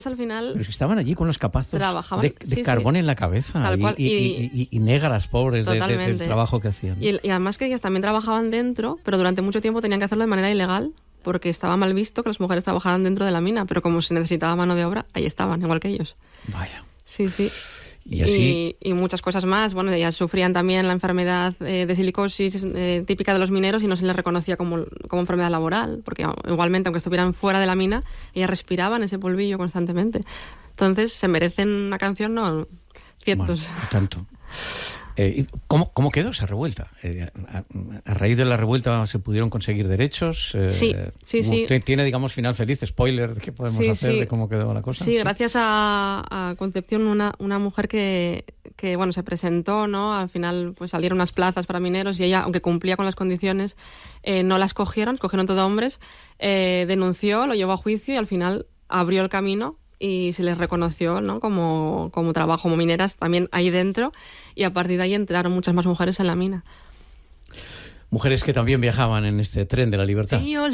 al final... Pero es que estaban allí con los capazos de carbón en la cabeza tal cual, y negras pobres del trabajo que hacían. Y además que ellas también trabajaban dentro, pero durante mucho tiempo tenían que hacerlo de manera ilegal, porque estaba mal visto que las mujeres trabajaran dentro de la mina, pero como se necesitaba mano de obra, ahí estaban, igual que ellos. Vaya. Sí, sí. Y así... y muchas cosas más. Bueno, ellas sufrían también la enfermedad de silicosis típica de los mineros y no se les reconocía como enfermedad laboral, porque igualmente, aunque estuvieran fuera de la mina, ellas respiraban ese polvillo constantemente. Entonces, ¿se merecen una canción? No, cientos. Bueno, tanto. ¿Cómo quedó esa revuelta? ¿A raíz de la revuelta se pudieron conseguir derechos? Sí. ¿Tiene, digamos, final feliz? ¿Spoiler de qué podemos hacer de cómo quedó la cosa? Sí, gracias a Concepción, una mujer que bueno, se presentó, ¿no? Al final pues salieron unas plazas para mineros y ella, aunque cumplía con las condiciones, no las escogieron todo hombres, denunció, lo llevó a juicio y al final abrió el camino y se les reconoció, ¿no? como trabajo, como mineras también ahí dentro, y a partir de ahí entraron muchas más mujeres en la mina. Mujeres que también viajaban en este tren de la libertad.